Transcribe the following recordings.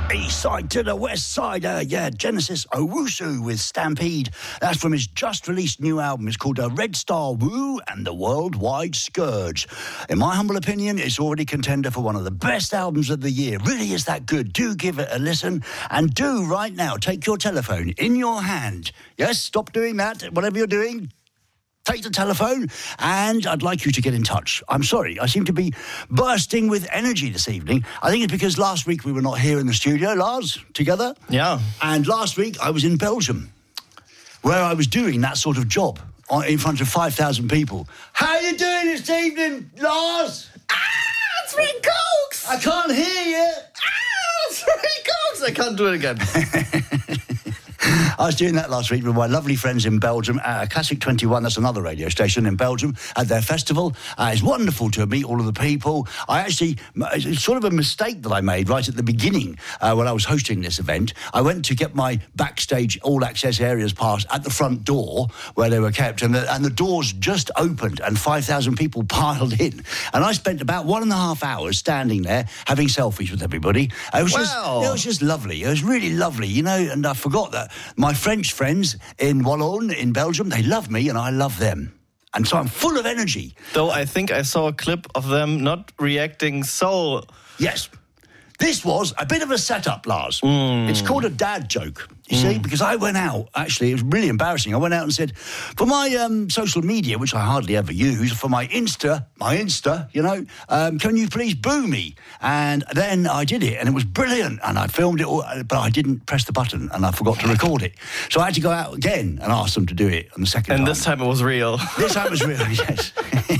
East side to the west side, Genesis Owusu with Stampede. That's from his just-released new album. It's called Red Star Woo and the Worldwide Scourge. In my humble opinion, it's already contender for one of the best albums of the year. Really is that good. Do give it a listen. And do right now take your telephone in your hand. Yes, stop doing that, whatever you're doing. Take the telephone, and I'd like you to get in touch. I'm sorry, I seem to be bursting with energy this evening. I think it's because last week we were not here in the studio, Lars, together. Yeah. And last week I was in Belgium, where I was doing that sort of job in front of 5,000 people. How are you doing this evening, Lars? It's Rick Cokes! I can't hear you. It's Rick Cokes! I can't do it again. I was doing that last week with my lovely friends in Belgium at Classic 21, that's another radio station in Belgium, at their festival. It's wonderful to meet all of the people. It's sort of a mistake that I made right at the beginning when I was hosting this event. I went to get my backstage all-access areas pass at the front door where they were kept, and the doors just opened and 5,000 people piled in. And I spent about 1.5 hours standing there having selfies with everybody. It was just lovely. It was really lovely, you know, and I forgot that my French friends in Wallon, in Belgium, they love me and I love them. And so I'm full of energy. Though I think I saw a clip of them not reacting so... Yes. This was a bit of a setup, Lars. It's called a dad joke, you see, because I went out, actually, it was really embarrassing. I went out and said, for my social media, which I hardly ever use, for my Insta, you know, can you please boo me? And then I did it, and it was brilliant, and I filmed it all, but I didn't press the button, and I forgot to record it. So I had to go out again and ask them to do it on the second time. And this time it was real. This time it was real, yes.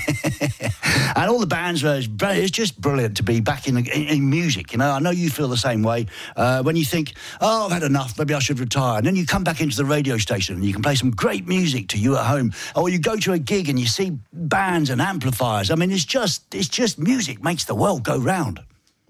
And all the bands were, it's just brilliant to be back in music, you know. I know you feel the same way. When you think, oh, I've had enough, maybe I should retire. And then you come back into the radio station and you can play some great music to you at home. Or you go to a gig and you see bands and amplifiers. I mean, it's just music makes the world go round.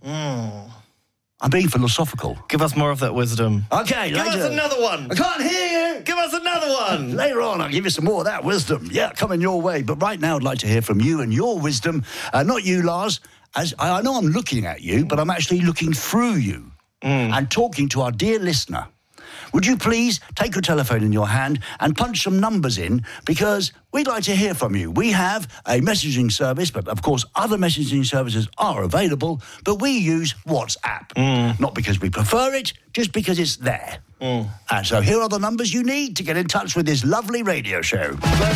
I'm being philosophical. Give us more of that wisdom. Okay, Give us another one. I can't hear you. Give us another one. Later on, I'll give you some more of that wisdom. Yeah, coming your way. But right now, I'd like to hear from you and your wisdom. Not you, Lars. As I know I'm looking at you, but I'm actually looking through you and talking to our dear listener. Would you please take your telephone in your hand and punch some numbers in, because we'd like to hear from you. We have a messaging service, but of course other messaging services are available, but we use WhatsApp. Not because we prefer it, just because it's there. And so here are the numbers you need to get in touch with this lovely radio show.